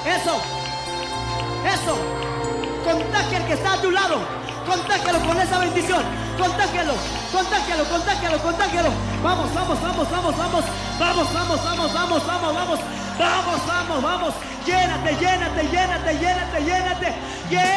Eso. Eso. Contagia al que está a tu lado. Contágialo con esa bendición. Contágialo. Contágialo, contágialo, contágialo. Vamos, vamos, vamos, vamos, vamos. Vamos, vamos, vamos, vamos, vamos, vamos. Vamos, vamos, vamos. Llénate, llénate, llénate, llénate, llénate.